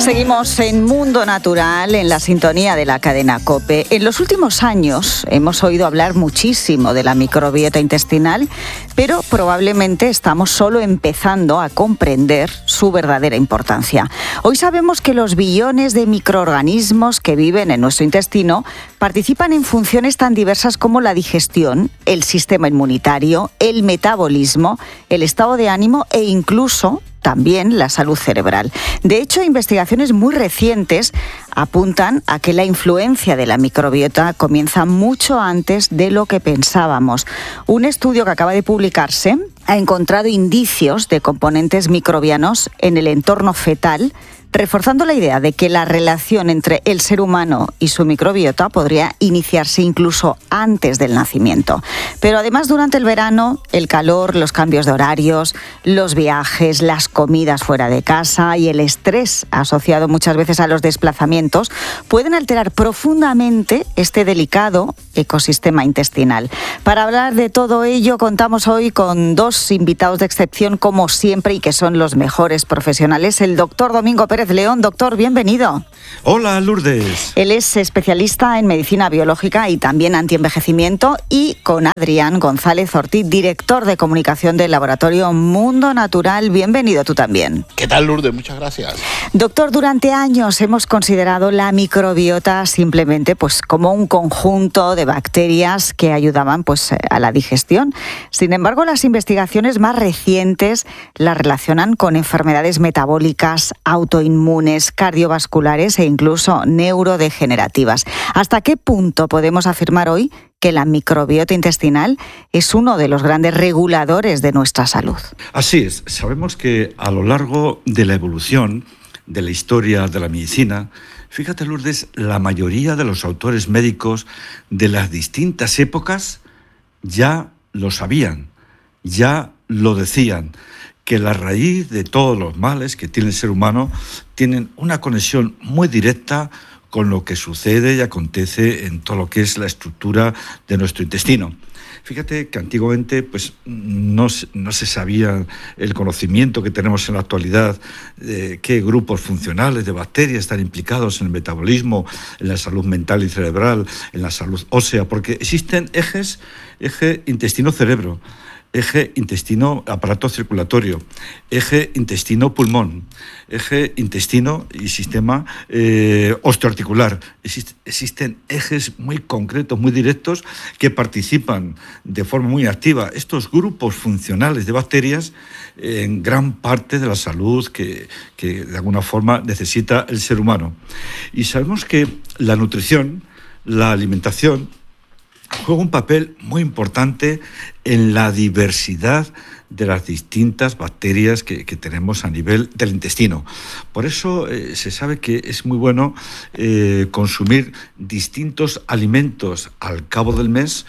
Seguimos en Mundo Natural, en la sintonía de la cadena COPE. En los últimos años hemos oído hablar muchísimo de la microbiota intestinal, pero probablemente estamos solo empezando a comprender su verdadera importancia. Hoy sabemos que los billones de microorganismos que viven en nuestro intestino participan en funciones tan diversas como la digestión, el sistema inmunitario, el metabolismo, el estado de ánimo e incluso también la salud cerebral. De hecho, investigaciones muy recientes apuntan a que la influencia de la microbiota comienza mucho antes de lo que pensábamos. Un estudio que acaba de publicarse ha encontrado indicios de componentes microbianos en el entorno fetal, reforzando la idea de que la relación entre el ser humano y su microbiota podría iniciarse incluso antes del nacimiento. Pero además, durante el verano, el calor, los cambios de horarios, los viajes, las comidas fuera de casa y el estrés asociado muchas veces a los desplazamientos pueden alterar profundamente este delicado ecosistema intestinal. Para hablar de todo ello, contamos hoy con dos invitados de excepción, como siempre, y que son los mejores profesionales. El doctor Domingo Pérez León. Doctor, bienvenido. Hola, Lourdes. Él es especialista en medicina biológica y también antienvejecimiento, y con Adrián González Ortiz, director de comunicación del laboratorio Mundo Natural. Bienvenido tú también. ¿Qué tal, Lourdes? Muchas gracias. Doctor, durante años hemos considerado la microbiota simplemente como un conjunto de bacterias que ayudaban a la digestión. Sin embargo, las investigaciones más recientes la relacionan con enfermedades metabólicas, autoinmunes, cardiovasculares e incluso neurodegenerativas. ¿Hasta qué punto podemos afirmar hoy que la microbiota intestinal es uno de los grandes reguladores de nuestra salud? Así es. Sabemos que a lo largo de la evolución de la historia de la medicina, fíjate, Lourdes, la mayoría de los autores médicos de las distintas épocas ya lo sabían, ya lo decían, que la raíz de todos los males que tiene el ser humano tienen una conexión muy directa con lo que sucede y acontece en todo lo que es la estructura de nuestro intestino. Fíjate que antiguamente no se sabía el conocimiento que tenemos en la actualidad de qué grupos funcionales de bacterias están implicados en el metabolismo, en la salud mental y cerebral, en la salud ósea, porque existen eje intestino-cerebro, eje intestino-aparato circulatorio, eje intestino-pulmón, eje intestino y sistema osteoarticular. Existen ejes muy concretos, muy directos, que participan de forma muy activa estos grupos funcionales de bacterias en gran parte de la salud que de alguna forma necesita el ser humano. Y sabemos que la nutrición, la alimentación, juega un papel muy importante en la diversidad de las distintas bacterias que tenemos a nivel del intestino. Por eso se sabe que es muy bueno consumir distintos alimentos al cabo del mes.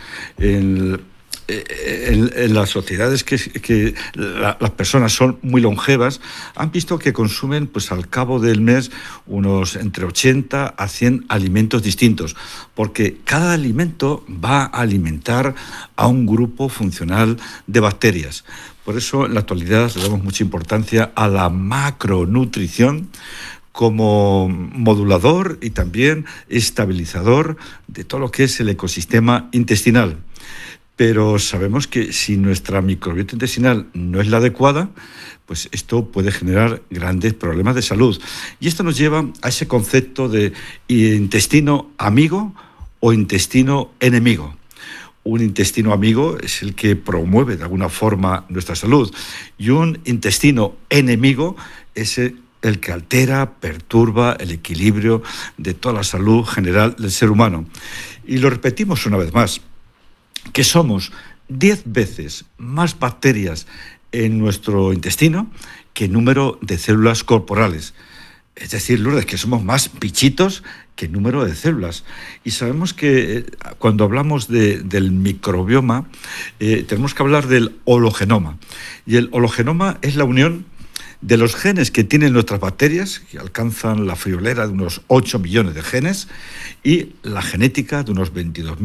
En las sociedades que las personas son muy longevas, han visto que consumen al cabo del mes unos entre 80 a 100 alimentos distintos, porque cada alimento va a alimentar a un grupo funcional de bacterias. Por eso en la actualidad le damos mucha importancia a la macronutrición como modulador y también estabilizador de todo lo que es el ecosistema intestinal. Pero sabemos que si nuestra microbiota intestinal no es la adecuada, esto puede generar grandes problemas de salud. Y esto nos lleva a ese concepto de intestino amigo o intestino enemigo. Un intestino amigo es el que promueve de alguna forma nuestra salud, y un intestino enemigo es el que altera, perturba el equilibrio de toda la salud general del ser humano. Y lo repetimos una vez más, que somos 10 veces más bacterias en nuestro intestino que número de células corporales. Es decir, Lourdes, que somos más bichitos que número de células. Y sabemos que cuando hablamos del microbioma, tenemos que hablar del hologenoma. Y el hologenoma es la unión de los genes que tienen nuestras bacterias, que alcanzan la friolera de unos 8 millones de genes, y la genética de unos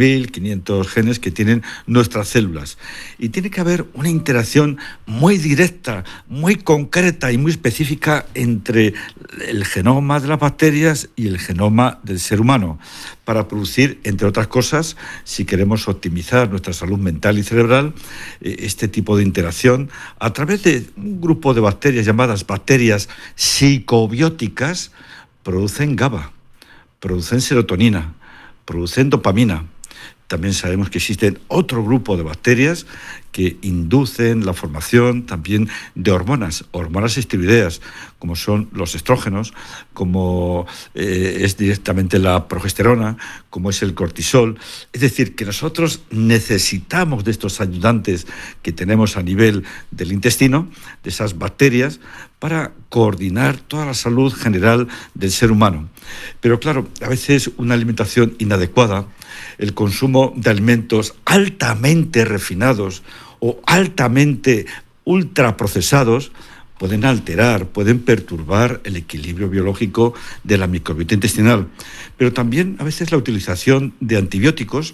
22.500 genes que tienen nuestras células. Y tiene que haber una interacción muy directa, muy concreta y muy específica entre el genoma de las bacterias y el genoma del ser humano, para producir, entre otras cosas, si queremos optimizar nuestra salud mental y cerebral, este tipo de interacción a través de un grupo de bacterias llamadas bacterias psicobióticas. Producen GABA, producen serotonina, producen dopamina. También sabemos que existen otro grupo de bacterias que inducen la formación también de hormonas esteroideas, como son los estrógenos, como es directamente la progesterona, como es el cortisol. Es decir, que nosotros necesitamos de estos ayudantes que tenemos a nivel del intestino, de esas bacterias, para coordinar toda la salud general del ser humano. Pero claro, a veces una alimentación inadecuada, el consumo de alimentos altamente refinados o altamente ultraprocesados pueden alterar, pueden perturbar el equilibrio biológico de la microbiota intestinal. Pero también a veces la utilización de antibióticos.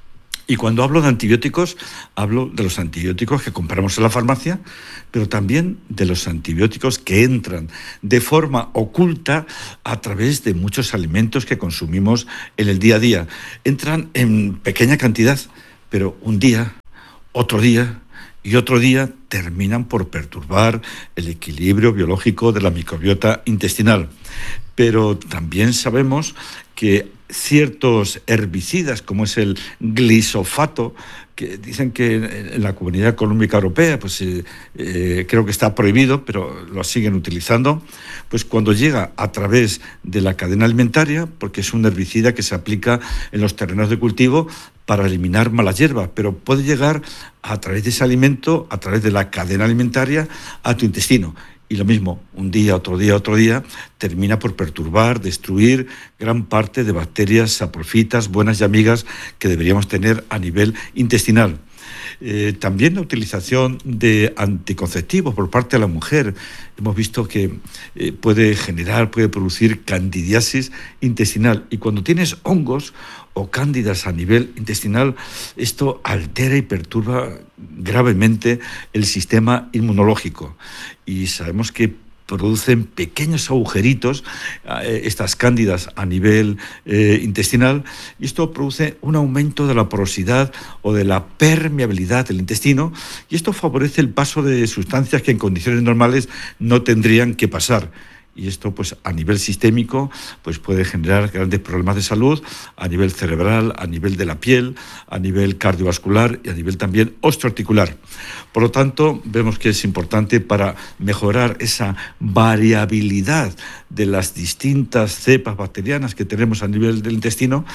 Y cuando hablo de antibióticos, hablo de los antibióticos que compramos en la farmacia, pero también de los antibióticos que entran de forma oculta a través de muchos alimentos que consumimos en el día a día. Entran en pequeña cantidad, pero un día, otro día y otro día terminan por perturbar el equilibrio biológico de la microbiota intestinal. Pero también sabemos que ciertos herbicidas, como es el glisofato, que dicen que en la Comunidad Económica Europea creo que está prohibido, pero lo siguen utilizando, pues cuando llega a través de la cadena alimentaria, porque es un herbicida que se aplica en los terrenos de cultivo para eliminar malas hierbas, pero puede llegar a través de ese alimento, a través de la cadena alimentaria, a tu intestino. Y lo mismo, un día, otro día, termina por perturbar, destruir gran parte de bacterias saprofitas, buenas y amigas que deberíamos tener a nivel intestinal. También la utilización de anticonceptivos por parte de la mujer. Hemos visto que puede producir candidiasis intestinal. Y cuando tienes hongos o cándidas a nivel intestinal, esto altera y perturba gravemente el sistema inmunológico. Y sabemos que producen pequeños agujeritos, estas cándidas a nivel intestinal, y esto produce un aumento de la porosidad o de la permeabilidad del intestino, y esto favorece el paso de sustancias que en condiciones normales no tendrían que pasar. Y esto, pues, a nivel sistémico, pues puede generar grandes problemas de salud, a nivel cerebral, a nivel de la piel, a nivel cardiovascular y a nivel también osteoarticular. Por lo tanto, vemos que es importante para mejorar esa variabilidad de las distintas cepas bacterianas que tenemos a nivel del intestino,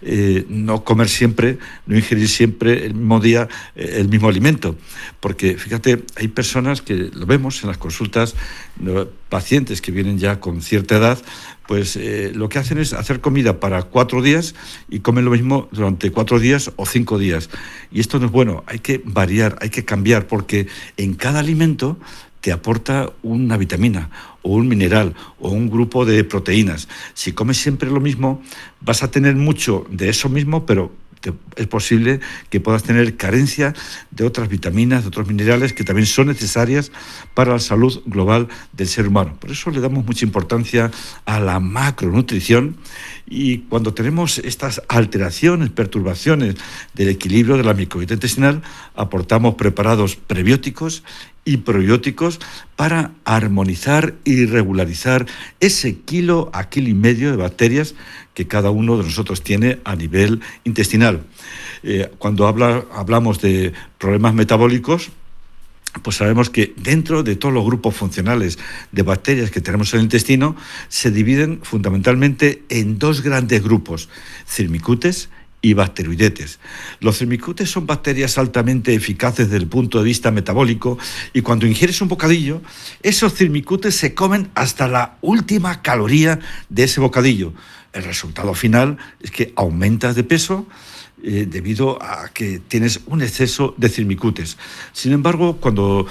no comer siempre, no ingerir siempre el mismo día el mismo alimento. Porque, fíjate, hay personas que lo vemos en las consultas, pacientes que vienen ya con cierta edad, pues lo que hacen es hacer comida para 4 días y comen lo mismo durante 4 días o 5 días. Y esto no es bueno, hay que variar, hay que cambiar, porque en cada alimento te aporta una vitamina o un mineral o un grupo de proteínas. Si comes siempre lo mismo, vas a tener mucho de eso mismo, pero es posible que puedas tener carencia de otras vitaminas, de otros minerales que también son necesarias para la salud global del ser humano. Por eso le damos mucha importancia a la macronutrición, y cuando tenemos estas alteraciones, perturbaciones del equilibrio de la microbiota intestinal, aportamos preparados prebióticos y probióticos para armonizar y regularizar ese kilo a kilo y medio de bacterias que cada uno de nosotros tiene a nivel intestinal. Cuando hablamos de problemas metabólicos, pues sabemos que dentro de todos los grupos funcionales de bacterias que tenemos en el intestino, se dividen fundamentalmente en 2 grandes grupos: Firmicutes y Bacteroidetes. Los Firmicutes son bacterias altamente eficaces desde el punto de vista metabólico, y cuando ingieres un bocadillo, esos Firmicutes se comen hasta la última caloría de ese bocadillo. El resultado final es que aumentas de peso, debido a que tienes un exceso de Firmicutes. Sin embargo, cuando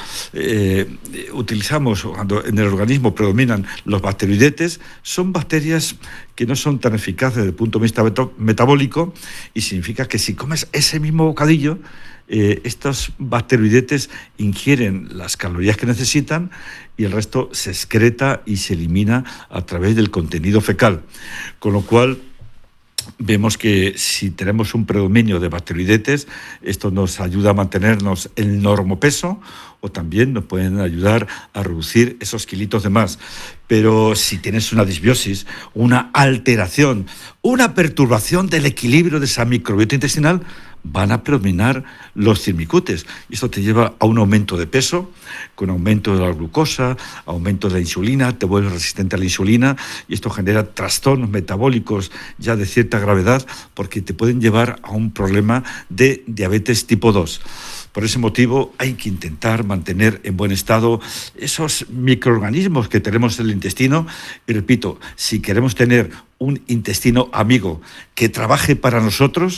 cuando en el organismo predominan los bacteroidetes, son bacterias que no son tan eficaces desde el punto de vista metabólico, y significa que si comes ese mismo bocadillo, estos bacteroidetes ingieren las calorías que necesitan y el resto se excreta y se elimina a través del contenido fecal. Con lo cual, vemos que si tenemos un predominio de bacteroidetes, esto nos ayuda a mantenernos en normopeso, o también nos pueden ayudar a reducir esos kilitos de más. Pero si tienes una disbiosis, una alteración, una perturbación del equilibrio de esa microbiota intestinal, van a predominar los Firmicutes. Y esto te lleva a un aumento de peso, con aumento de la glucosa, aumento de la insulina, te vuelves resistente a la insulina, y esto genera trastornos metabólicos ya de cierta gravedad, porque te pueden llevar a un problema de diabetes tipo 2. Por ese motivo hay que intentar mantener en buen estado esos microorganismos que tenemos en el intestino. Y repito, si queremos tener un intestino amigo que trabaje para nosotros,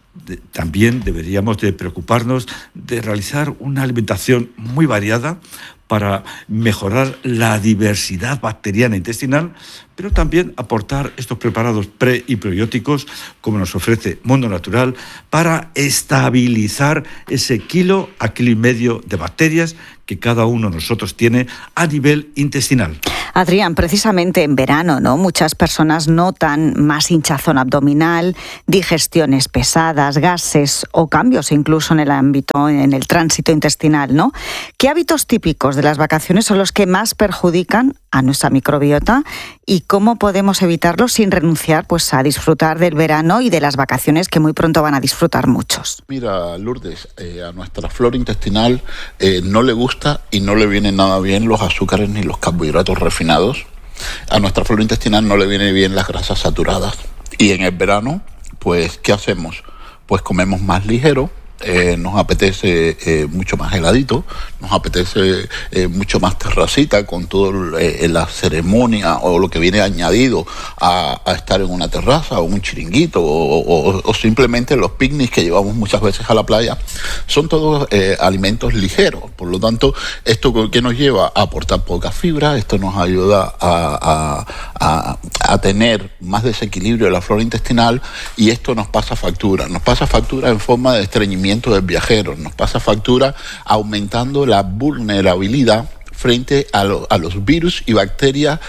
también deberíamos de preocuparnos de realizar una alimentación muy variada para mejorar la diversidad bacteriana intestinal, pero también aportar estos preparados pre y probióticos como nos ofrece Mundo Natural para estabilizar ese kilo a kilo y medio de bacterias que cada uno de nosotros tiene a nivel intestinal. Adrián, precisamente en verano, ¿no? Muchas personas notan más hinchazón abdominal, digestiones pesadas, gases o cambios incluso en el tránsito intestinal, ¿no? ¿Qué hábitos típicos de las vacaciones son los que más perjudican a nuestra microbiota y cómo podemos evitarlos sin renunciar pues a disfrutar del verano y de las vacaciones que muy pronto van a disfrutar muchos? Mira, Lourdes, a nuestra flora intestinal no le gusta y no le vienen nada bien los azúcares ni los carbohidratos refinados. A nuestra flora intestinal no le vienen bien las grasas saturadas. Y en el verano, pues, ¿qué hacemos? Pues comemos más ligero. Nos apetece mucho más heladito, nos apetece mucho más terracita con toda la ceremonia o lo que viene añadido a estar en una terraza o un chiringuito o simplemente los picnics que llevamos muchas veces a la playa. Son todos alimentos ligeros, por lo tanto, ¿esto qué nos lleva? A aportar poca fibra, esto nos ayuda a tener más desequilibrio de la flora intestinal, y esto nos pasa factura en forma de estreñimiento del viajero, nos pasa factura aumentando la vulnerabilidad frente a los virus y bacterias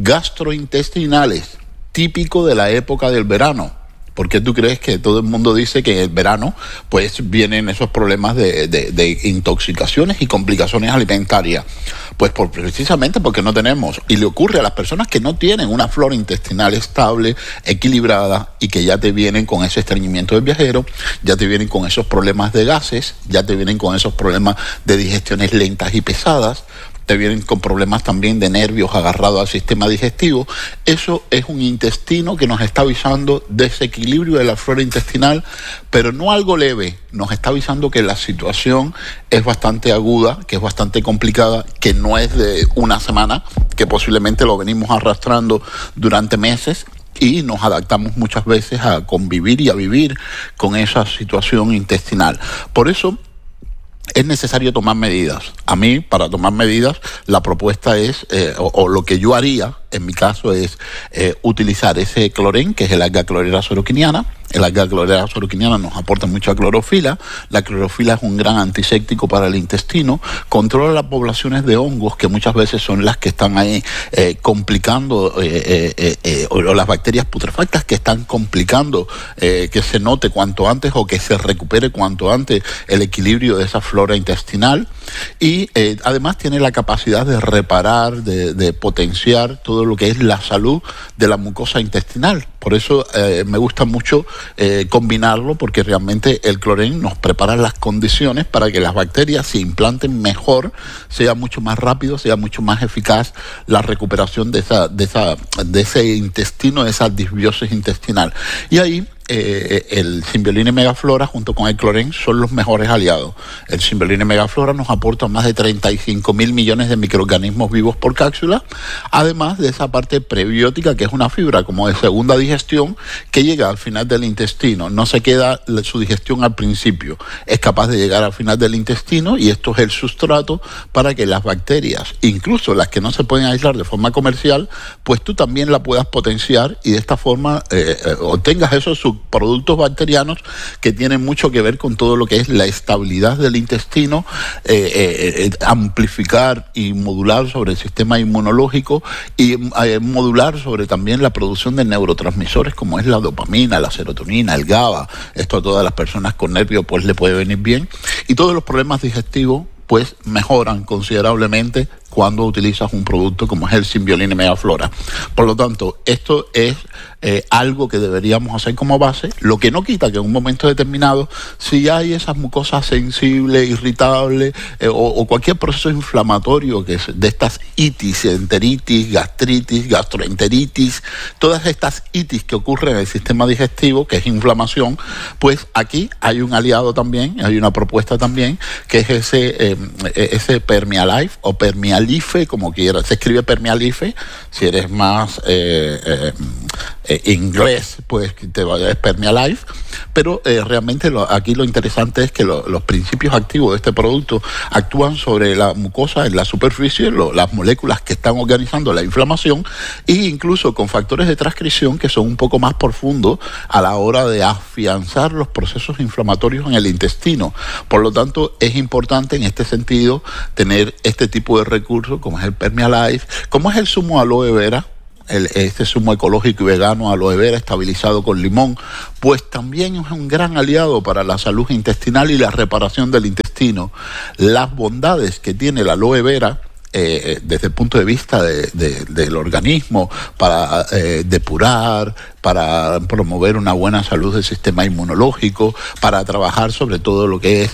gastrointestinales, típico de la época del verano. ¿Por qué tú crees que todo el mundo dice que en el verano pues vienen esos problemas de intoxicaciones y complicaciones alimentarias? Pues precisamente porque no tenemos, y le ocurre a las personas que no tienen una flora intestinal estable, equilibrada, y que ya te vienen con ese estreñimiento del viajero, ya te vienen con esos problemas de gases, ya te vienen con esos problemas de digestiones lentas y pesadas, te vienen con problemas también de nervios agarrados al sistema digestivo. Eso es un intestino que nos está avisando desequilibrio de la flora intestinal, pero no algo leve, nos está avisando que la situación es bastante aguda, que es bastante complicada, que no es de una semana, que posiblemente lo venimos arrastrando durante meses, y nos adaptamos muchas veces a convivir y a vivir con esa situación intestinal. Por eso es necesario tomar medidas. A mí, para tomar medidas, la propuesta es, o lo que yo haría, en mi caso, es utilizar ese clorén, que es el alga clorera soroquiniana. El alga clorera soroquiniana nos aporta mucha clorofila. La clorofila es un gran antiséptico para el intestino. Controla las poblaciones de hongos, que muchas veces son las que están ahí complicando, o las bacterias putrefactas que están complicando que se note cuanto antes o que se recupere cuanto antes el equilibrio de esa flora intestinal. Y además tiene la capacidad de reparar, de potenciar todo lo que es la salud de la mucosa intestinal. Por eso me gusta mucho combinarlo, porque realmente el clorén nos prepara las condiciones para que las bacterias se implanten mejor, sea mucho más rápido, sea mucho más eficaz la recuperación de ese intestino, de esa disbiosis intestinal. Y ahí el Symbiolina Megaflora junto con el Cloren son los mejores aliados. El Symbiolina Megaflora nos aporta más de 35.000 millones de microorganismos vivos por cápsula, además de esa parte prebiótica que es una fibra como de segunda digestión que llega al final del intestino. No se queda su digestión al principio, es capaz de llegar al final del intestino y esto es el sustrato para que las bacterias, incluso las que no se pueden aislar de forma comercial, pues tú también la puedas potenciar y de esta forma obtengas esos subproductos bacterianos que tienen mucho que ver con todo lo que es la estabilidad del intestino, amplificar y modular sobre el sistema inmunológico y modular sobre también la producción de neurotransmisores como es la dopamina, la serotonina, el GABA. Esto a todas las personas con nervios pues le puede venir bien, y todos los problemas digestivos pues mejoran considerablemente cuando utilizas un producto como es el Symbiolina Megaflora. Por lo tanto, esto es algo que deberíamos hacer como base, lo que no quita que en un momento determinado, si hay esas mucosas sensibles, irritables o cualquier proceso inflamatorio que es de estas itis, enteritis, gastritis, gastroenteritis, todas estas itis que ocurren en el sistema digestivo, que es inflamación, pues aquí hay un aliado también, hay una propuesta también, que es ese Permialife o Permialife, como quieras. Se escribe Permialife, si eres más inglés, pues te va a dar Permialife, pero realmente aquí lo interesante es que los principios activos de este producto actúan sobre la mucosa en la superficie, las moléculas que están organizando la inflamación, e incluso con factores de transcripción que son un poco más profundos a la hora de afianzar los procesos inflamatorios en el intestino. Por lo tanto, es importante en este sentido tener este tipo de recursos como es el Permialife, como es el zumo aloe vera, este zumo ecológico y vegano aloe vera estabilizado con limón, pues también es un gran aliado para la salud intestinal y la reparación del intestino. Las bondades que tiene la aloe vera desde el punto de vista del organismo para depurar, para promover una buena salud del sistema inmunológico, para trabajar sobre todo lo que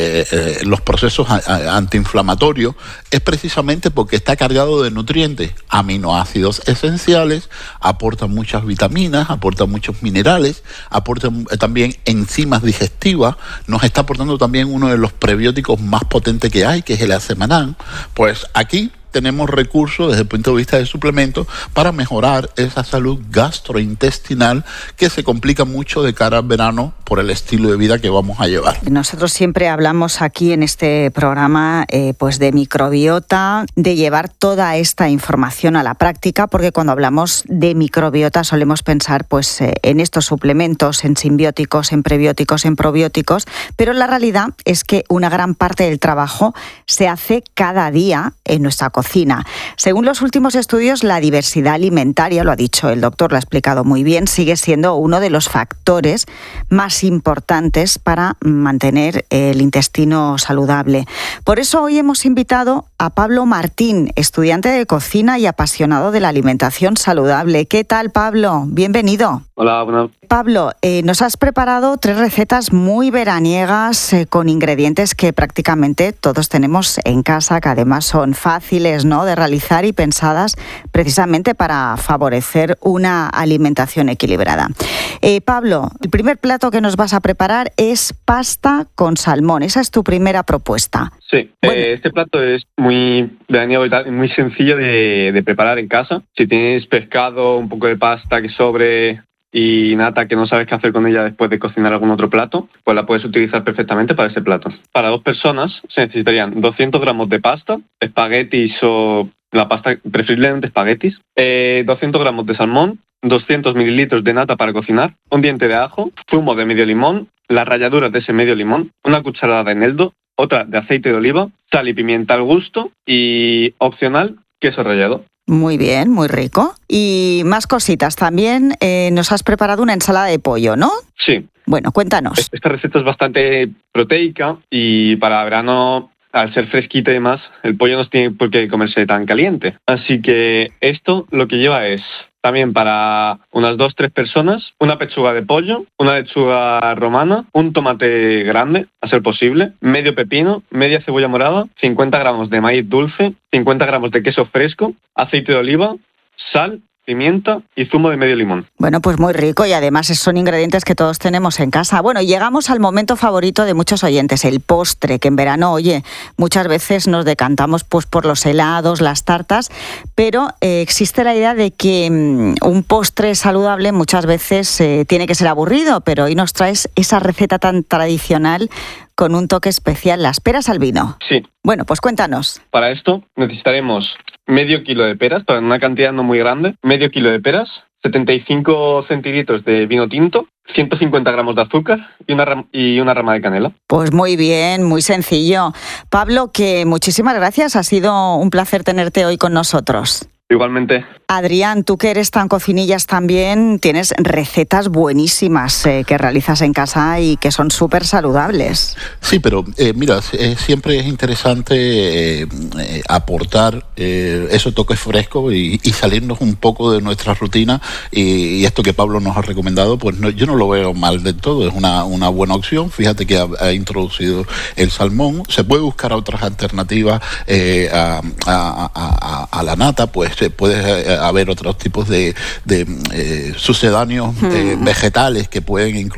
es los procesos antiinflamatorios, es precisamente porque está cargado de nutrientes, aminoácidos esenciales, aporta muchas vitaminas, aporta muchos minerales, aporta también enzimas digestivas, nos está aportando también uno de los prebióticos más potentes que hay, que es el acemanán. Pues aquí tenemos recursos desde el punto de vista de suplementos para mejorar esa salud gastrointestinal que se complica mucho de cara al verano por el estilo de vida que vamos a llevar. Nosotros siempre hablamos aquí en este programa pues de microbiota, de llevar toda esta información a la práctica, porque cuando hablamos de microbiota solemos pensar pues en estos suplementos, en simbióticos, en prebióticos, en probióticos, pero la realidad es que una gran parte del trabajo se hace cada día en nuestra cocina. Según los últimos estudios, la diversidad alimentaria, lo ha dicho el doctor, lo ha explicado muy bien, sigue siendo uno de los factores más importantes para mantener el intestino saludable. Por eso hoy hemos invitado a Pablo Martín, estudiante de cocina y apasionado de la alimentación saludable. ¿Qué tal, Pablo? Bienvenido. Hola, bueno. Pablo, nos has preparado 3 recetas muy veraniegas con ingredientes que prácticamente todos tenemos en casa, que además son fáciles, ¿no?, de realizar y pensadas precisamente para favorecer una alimentación equilibrada. Pablo, el primer plato que nos vas a preparar es pasta con salmón. Esa es tu primera propuesta. Sí, bueno. Este plato es muy veraniego y tal, muy sencillo de preparar en casa. Si tienes pescado, un poco de pasta que sobre y nata que no sabes qué hacer con ella después de cocinar algún otro plato, pues la puedes utilizar perfectamente para ese plato. Para 2 personas se necesitarían 200 gramos de pasta, espaguetis o la pasta, preferiblemente espaguetis, 200 gramos de salmón, 200 mililitros de nata para cocinar, un diente de ajo, zumo de medio limón, las ralladuras de ese medio limón, una cucharada de eneldo, otra de aceite de oliva, sal y pimienta al gusto y, opcional, queso rallado. Muy bien, muy rico. Y más cositas. También nos has preparado una ensalada de pollo, ¿no? Sí. Bueno, cuéntanos. Esta receta es bastante proteica y para verano, al ser fresquita y demás, el pollo no tiene por qué comerse tan caliente. Así que esto lo que lleva es también para unas 2-3 personas, una pechuga de pollo, una lechuga romana, un tomate grande, a ser posible, medio pepino, media cebolla morada, 50 gramos de maíz dulce, 50 gramos de queso fresco, aceite de oliva, sal pimiento y zumo de medio limón. Bueno, pues muy rico y además son ingredientes que todos tenemos en casa. Bueno, llegamos al momento favorito de muchos oyentes, el postre, que en verano, oye, muchas veces nos decantamos pues por los helados, las tartas, pero existe la idea de que un postre saludable muchas veces tiene que ser aburrido, pero hoy nos traes esa receta tan tradicional con un toque especial, las peras al vino. Sí. Bueno, pues cuéntanos. Para esto necesitaremos medio kilo de peras, para una cantidad no muy grande, medio kilo de peras, 75 centilitros de vino tinto, 150 gramos de azúcar y una rama de canela. Pues muy bien, muy sencillo. Pablo, que muchísimas gracias, ha sido un placer tenerte hoy con nosotros. Igualmente. Adrián, tú que eres tan cocinillas también, tienes recetas buenísimas que realizas en casa y que son súper saludables. Sí, pero mira, siempre es interesante aportar esos toques frescos y salirnos un poco de nuestra rutina y esto que Pablo nos ha recomendado, pues yo no lo veo mal del todo, es una buena opción. Fíjate que ha introducido el salmón, se puede buscar otras alternativas a la nata, pues puede haber otros tipos de sucedáneos vegetales que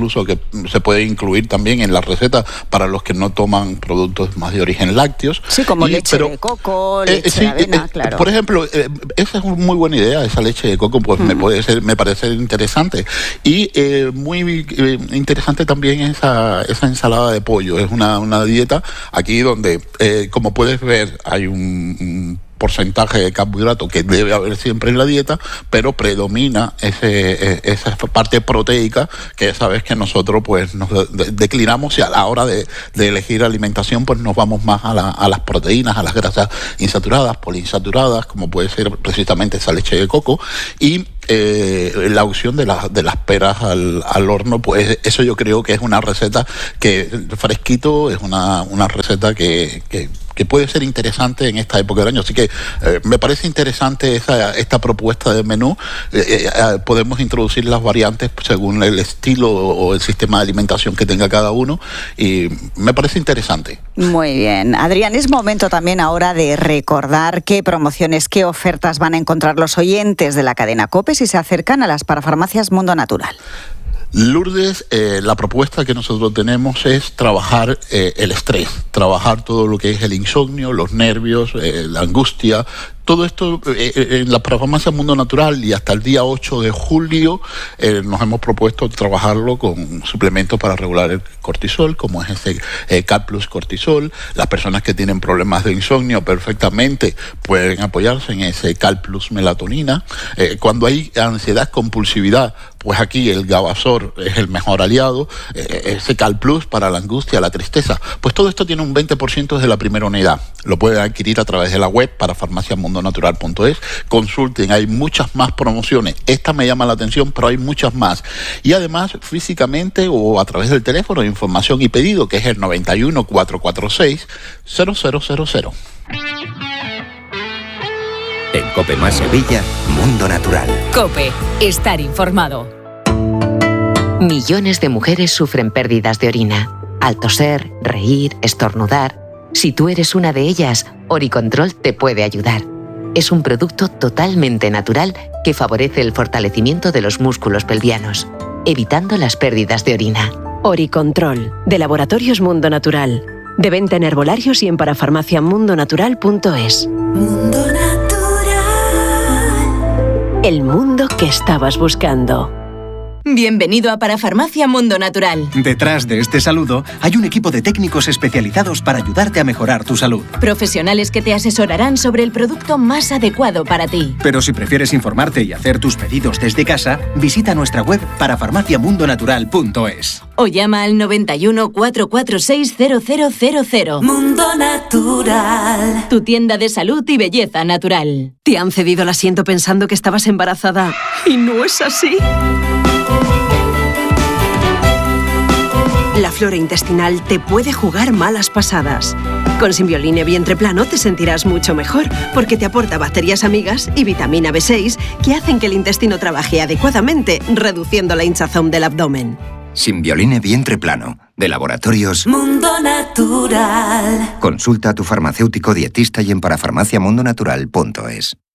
se pueden incluir también en la receta para los que no toman productos más de origen lácteos. Sí, como leche de coco, leche de avena, claro. Por ejemplo, esa es una muy buena idea, esa leche de coco, pues me parece interesante. Y muy interesante también esa ensalada de pollo. Es una dieta aquí donde, como puedes ver, hay un porcentaje de carbohidrato que debe haber siempre en la dieta, pero predomina esa parte proteica que sabes que nosotros pues nos declinamos y a la hora de elegir alimentación pues nos vamos más a las proteínas, a las grasas insaturadas, poliinsaturadas, como puede ser precisamente esa leche de coco, y la opción de las peras al horno, pues eso yo creo que es una receta que fresquito, es una receta que puede ser interesante en esta época del año. Así que me parece interesante esta propuesta de menú. Podemos introducir las variantes según el estilo o el sistema de alimentación que tenga cada uno y me parece interesante. Muy bien. Adrián, es momento también ahora de recordar qué promociones, qué ofertas van a encontrar los oyentes de la cadena COPE si se acercan a las parafarmacias Mundo Natural. Lourdes, la propuesta que nosotros tenemos es trabajar el estrés, trabajar todo lo que es el insomnio, los nervios, la angustia. Todo esto en la parafarmacia Mundo Natural y hasta el día 8 de julio nos hemos propuesto trabajarlo con suplementos para regular el cortisol, como es ese Cat Plus Cortisol. Las personas que tienen problemas de insomnio perfectamente pueden apoyarse en ese Cat Plus Melatonina. Cuando hay ansiedad, compulsividad, pues aquí el Gabasor es el mejor aliado. Ese Cat Plus para la angustia, la tristeza. Pues todo esto tiene un 20% de la primera unidad. Lo pueden adquirir a través de la web parafarmaciamundonatural.es. Consulten, hay muchas más promociones. Esta me llama la atención, pero hay muchas más. Y además, físicamente o a través del teléfono, información y pedido, que es el 91 446 0000. En COPE más Sevilla, Mundo Natural. COPE, estar informado. Millones de mujeres sufren pérdidas de orina. Al toser, reír, estornudar. Si tú eres una de ellas, Oricontrol te puede ayudar. Es un producto totalmente natural que favorece el fortalecimiento de los músculos pelvianos, evitando las pérdidas de orina. Oricontrol, de Laboratorios Mundo Natural. De venta en herbolarios y en parafarmaciamundonatural.es. Mundo Natural. El mundo que estabas buscando. Bienvenido a Parafarmacia Mundo Natural. Detrás de este saludo hay un equipo de técnicos especializados para ayudarte a mejorar tu salud. Profesionales que te asesorarán sobre el producto más adecuado para ti. Pero si prefieres informarte y hacer tus pedidos desde casa, visita nuestra web parafarmaciamundonatural.es. O llama al 91 446 0000. Mundo Natural. Tu tienda de salud y belleza natural. ¿Te han cedido el asiento pensando que estabas embarazada? ¿Y no es así? La flora intestinal te puede jugar malas pasadas. Con Simbioline Vientre Plano te sentirás mucho mejor porque te aporta bacterias amigas y vitamina B6 que hacen que el intestino trabaje adecuadamente, reduciendo la hinchazón del abdomen. Simbioline Vientre Plano, de Laboratorios Mundo Natural. Consulta a tu farmacéutico dietista y en parafarmaciamundonatural.es.